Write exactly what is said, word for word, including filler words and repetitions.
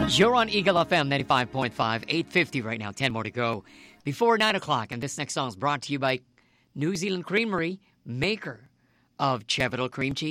You're on Eagle F M ninety-five point five, eight fifty right now, ten more to go. Before nine o'clock, and this next song is brought to you by New Zealand Creamery, maker of Chevital Cream Cheese.